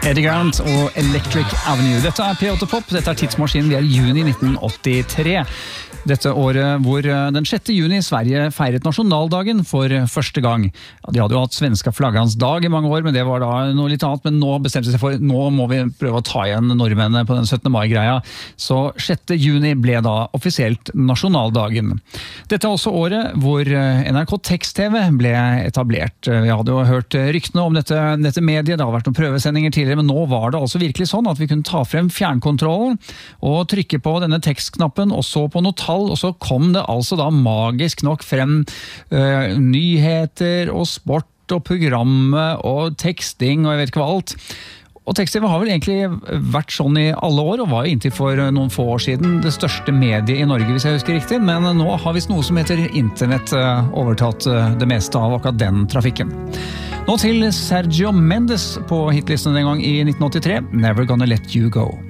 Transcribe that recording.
Eddie Grant og Electric Avenue. Dette P8 Pop, dette tidsmaskinen, vi i juni 1983. Dette året hvor den 6. juni Sverige feiret nasjonaldagen for første gang. Ja, de hadde jo hatt svenska flaggans dag i mange år, men det var da noe litt annet. Men nå bestemte seg for, nå må vi prøve å ta igjen nordmennene på den 17. mai-greia. Så 6. juni ble da offisielt nasjonaldagen. Dette også året hvor NRK Tekst-TV ble etablert. Vi hadde jo hørt ryktene om dette mediet, det har vært noen prøvesendinger tidligere, men nå var det altså virkelig sånn at vi kunne ta frem fjernkontrollen og trykke på denne tekstknappen og så på noe tall, og så kom det altså da magisk nok frem nyheter og sport og programmet og teksting og jeg vet ikke hva alt. Og Tekst-TV har vel egentlig vært sånn i alle år, og var jo inntil for noen få år siden det største mediet i Norge, hvis jeg husker riktig. Men nå har vi noe som heter internett overtatt det meste av akkurat den trafikken. Nå til Sergio Mendes på hitlisten den gang i 1983, Never Gonna Let You Go.